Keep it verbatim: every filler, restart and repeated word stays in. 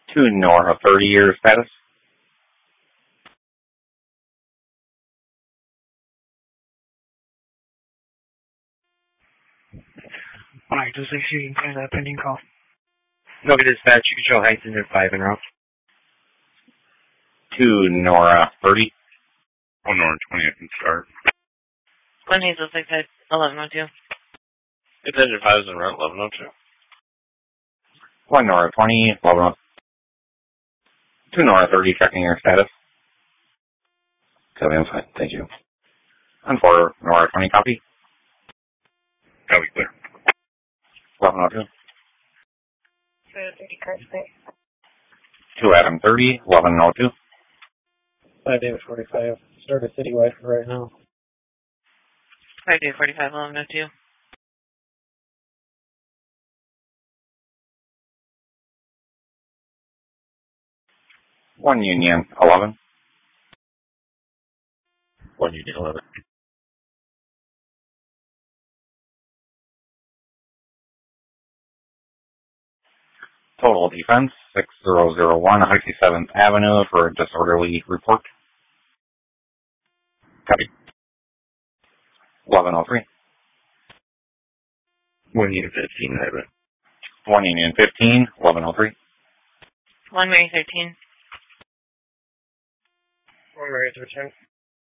two Nora thirty, your status? Alright, just make sure you can clear that pending call. No, dispatch, you can show Heighton at five en route. two Nora thirty. one Nora twenty, I can start. one Hazel six five, eleven oh two. It's engine five is en route, eleven oh two. one Nora twenty, eleven oh two. two Nora thirty, checking your status. Copy, I'm fine, thank you. And four Nora twenty, copy. Copy, clear. eleven oh two. thirty, car space. two Adam thirty, eleven oh two. five David forty-five. Start a citywide for right now. five David forty-five, eleven oh two. one Union, eleven. one Union, eleven. Total defense, six zero zero one, one sixty-seventh Avenue for a disorderly report. Copy. eleven oh three. one Union fifteen, David. one Union fifteen, eleven oh three. one Mary thirteen. one Mary thirteen.